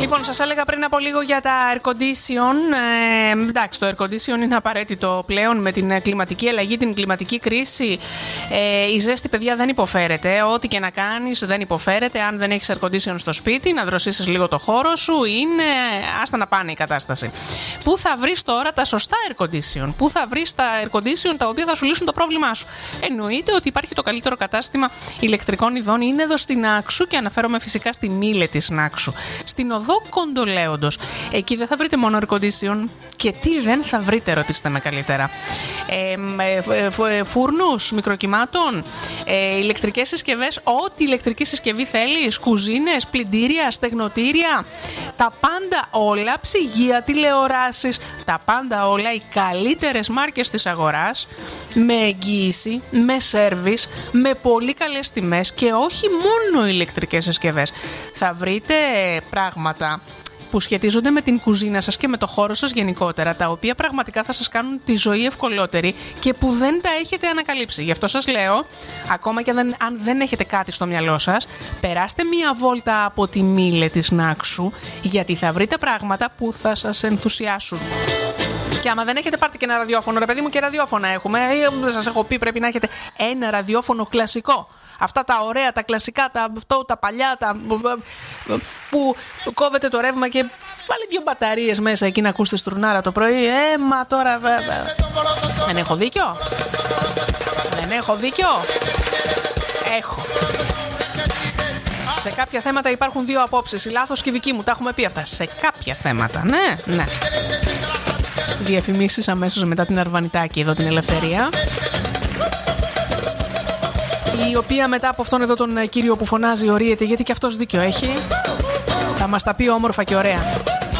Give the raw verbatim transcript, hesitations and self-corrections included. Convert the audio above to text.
Λοιπόν, σας έλεγα πριν από λίγο για τα air condition. Ε, εντάξει, το air condition είναι απαραίτητο πλέον με την κλιματική αλλαγή, την κλιματική κρίση. Ε, η ζέστη, παιδιά, δεν υποφέρεται. Ό,τι και να κάνεις δεν υποφέρεται. Αν δεν έχεις air condition στο σπίτι, να δροσίσεις λίγο το χώρο σου, είναι άστα να πάνε η κατάσταση. Πού θα βρεις τώρα τα σωστά air condition? Πού θα βρεις τα air condition τα οποία θα σου λύσουν το πρόβλημά σου? Εννοείται ότι υπάρχει το καλύτερο κατάστημα ηλεκτρικών ειδών. Είναι εδώ στην Νάξου και αναφέρομαι φυσικά στη Μίλε της Νάξου. Στην οδό Κοντολέοντος. Εκεί δεν θα βρείτε μόνο air condition. Και τι δεν θα βρείτε, ρωτήστε με καλύτερα. Ε, ε, ε, φούρνους μικροκυμάτων, ε, ηλεκτρικές συσκευές, ό,τι ηλεκτρική συσκευή θέλεις, κουζίνες, πλυντήρια, στεγνοτήρια, τα πάντα όλα, ψυγεία, τηλεοράσεις, τα πάντα όλα, οι καλύτερες μάρκες της αγοράς, με εγγύηση, με σέρβις, με πολύ καλές τιμές και όχι μόνο ηλεκτρικές συσκευές. Θα βρείτε πράγματα που σχετίζονται με την κουζίνα σας και με το χώρο σας γενικότερα, τα οποία πραγματικά θα σας κάνουν τη ζωή ευκολότερη και που δεν τα έχετε ανακαλύψει. Γι' αυτό σας λέω, ακόμα και αν, αν δεν έχετε κάτι στο μυαλό σας, περάστε μία βόλτα από τη Μίλε της Νάξου, γιατί θα βρείτε πράγματα που θα σας ενθουσιάσουν. Και άμα δεν έχετε, πάρτε και ένα ραδιόφωνο, ρε παιδί μου, και ραδιόφωνα έχουμε. Σας έχω πει, πρέπει να έχετε ένα ραδιόφωνο κλασικό. Αυτά τα ωραία, τα κλασικά, τα, αυτό, τα παλιά, τα, που κόβετε το ρεύμα και βάλει δύο μπαταρίες μέσα εκεί να ακούσετε στουρνάρα το πρωί. Ε, μα τώρα... Δεν έχω δίκιο? Δεν έχω δίκιο? Έχω. Σε κάποια θέματα υπάρχουν δύο απόψεις, η λάθος και η δική μου, τα έχουμε πει αυτά. Σε κάποια θέματα, ναι, ναι. Διαφημίσεις αμέσως μετά την Αρβανιτάκη, εδώ την Ελευθερία, η οποία μετά από αυτόν εδώ τον κύριο που φωνάζει ορίεται, γιατί και αυτός δίκιο έχει. Θα μας τα πει όμορφα και ωραία.